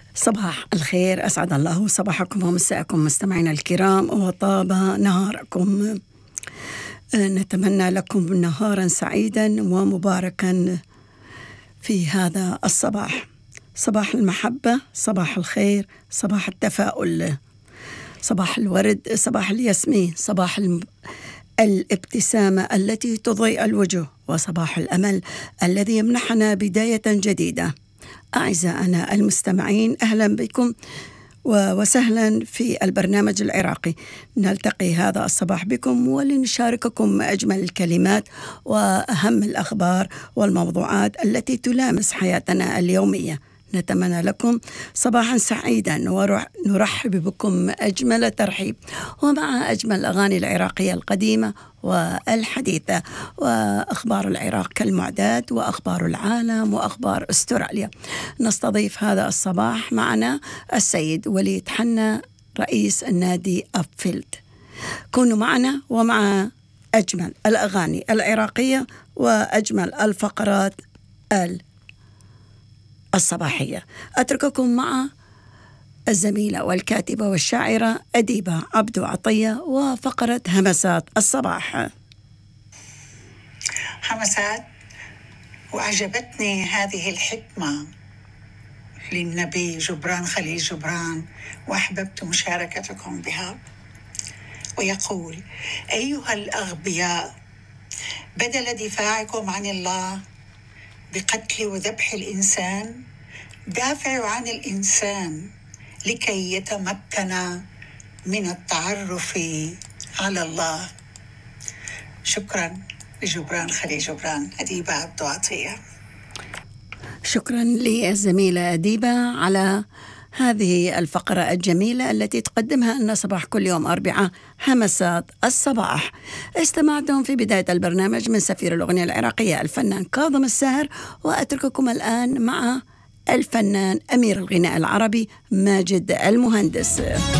صباح الخير، أسعد الله صباحكم ومساءكم مستمعينا الكرام وطاب نهاركم. نتمنى لكم نهارا سعيدا ومباركا في هذا الصباح، صباح المحبة، صباح الخير، صباح التفاؤل، صباح الورد، صباح الياسمين، صباح الابتسامة التي تضيء الوجه، وصباح الأمل الذي يمنحنا بداية جديدة. أعزائنا المستمعين، أهلا بكم وسهلا في البرنامج العراقي. نلتقي هذا الصباح بكم ولنشارككم أجمل الكلمات وأهم الأخبار والموضوعات التي تلامس حياتنا اليومية. نتمنى لكم صباحا سعيدا ونرحب بكم أجمل ترحيب، ومع أجمل الأغاني العراقية القديمة والحديثة، وأخبار العراق كالمعتاد، وأخبار العالم، وأخبار أستراليا. نستضيف هذا الصباح معنا السيد وليد حنا، رئيس النادي أبفيلد. كونوا معنا ومع أجمل الأغاني العراقية وأجمل الفقرات الصباحية. أترككم مع الزميلة والكاتبة والشاعرة أديبة عبدو عطية وفقرة همسات الصباح. همسات. وأعجبتني هذه الحكمة للنبي جبران خليل جبران، وأحببت مشاركتكم بها. ويقول: أيها الأغبياء، بدل دفاعكم عن الله بقتل وذبح الإنسان، دافعوا عن الإنسان لكي يتمكن من التعرف على الله. شكرا لجبران خليل جبران. أديبة عبدو عطية. شكرا للزميلة أديبة على هذه الفقرة الجميلة التي تقدمها لنا صباح كل يوم أربعاء، همسات الصباح. استمعتم في بداية البرنامج من سفير الأغنية العراقية الفنان كاظم الساهر، وأترككم الآن مع الفنان أمير الغناء العربي ماجد المهندس.